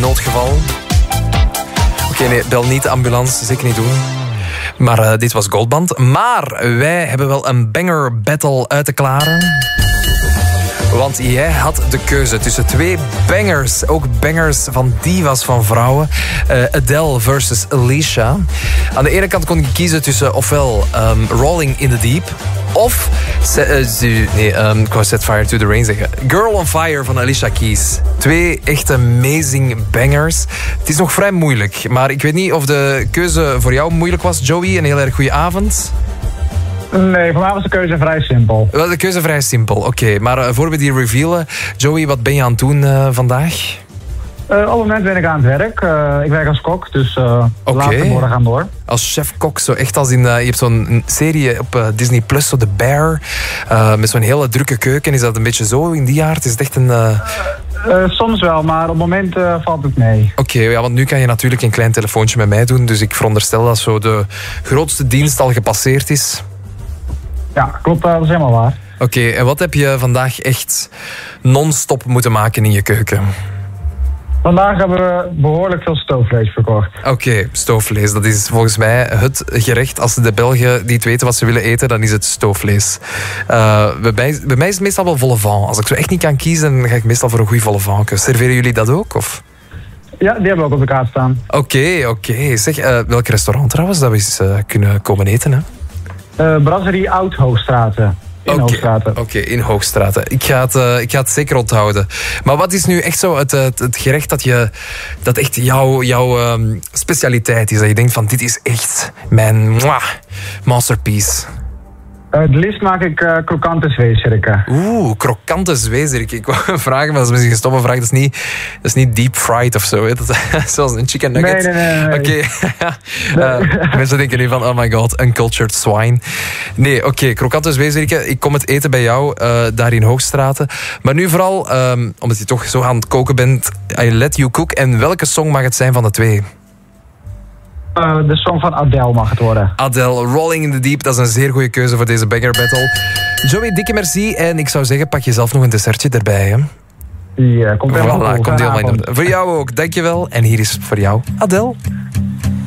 noodgeval. Oké, nee, bel niet de ambulance, zeker niet doen. Maar dit was Goldband. Maar wij hebben wel een banger battle uit te klaren. Want jij had de keuze tussen twee bangers. Ook bangers van divas van vrouwen. Adele versus Alicia. Aan de ene kant kon je kiezen tussen ofwel Rolling in the Deep... of... ik wou Set Fire to the Rain zeggen. Girl on Fire van Alicia Keys. Twee echte amazing bangers. Het is nog vrij moeilijk. Maar ik weet niet of de keuze voor jou moeilijk was, Joey. Een heel erg goede avond. Nee, voor mij was de keuze vrij simpel. Wel, de keuze vrij simpel, oké. Maar voor we die revealen, Joey, wat ben je aan het doen vandaag? Op het moment ben ik aan het werk. Ik werk als kok, dus later morgen gaan door. Als chef-kok, zo echt als in... je hebt zo'n serie op Disney Plus, zo The Bear. Met zo'n hele drukke keuken. Is dat een beetje zo in die aard? Is het echt een... Soms wel, maar op het moment valt het mee. Oké, ja, want nu kan je natuurlijk een klein telefoontje met mij doen. Dus ik veronderstel dat zo de grootste dienst al gepasseerd is. Ja, klopt, dat is helemaal waar. Oké, en wat heb je vandaag echt non-stop moeten maken in je keuken? Vandaag hebben we behoorlijk veel stoofvlees verkocht. Oké, stoofvlees. Dat is volgens mij het gerecht. Als de Belgen niet weten wat ze willen eten, dan is het stoofvlees. Bij mij is het meestal wel vol au vent. Als ik zo echt niet kan kiezen, dan ga ik meestal voor een goede vol au vent. Serveren jullie dat ook? Of? Ja, die hebben we ook op de kaart staan. Oké. Zeg, welk restaurant trouwens dat we eens kunnen komen eten, hè? Brasserie Oud-Hoogstraten. Oké, in Hoogstraten. Ik ga het zeker onthouden. Maar wat is nu echt zo het gerecht dat echt jouw specialiteit is? Dat je denkt van, dit is echt mijn masterpiece. Het liefst maak ik krokante zweezerken. Krokante zweezerken. Ik wou vragen, maar dat is misschien een stomme vraag. Dat is niet deep fried of zo. Hè? Dat is zoals een chicken nugget. Nee. Oké. Mensen denken nu van, oh my god, uncultured swine. Nee, oké, krokante zweezerken. Ik kom het eten bij jou, daar in Hoogstraten. Maar nu vooral, omdat je toch zo aan het koken bent, I let you cook. En welke song mag het zijn van de twee? De song van Adele mag het worden. Adele, Rolling in the Deep. Dat is een zeer goede keuze voor deze banger battle. Joey, dikke merci. En ik zou zeggen, pak jezelf nog een dessertje erbij. Hè? Ja, komt helemaal komt helemaal in orde. Voor jou ook, dankjewel. En hier is voor jou Adele.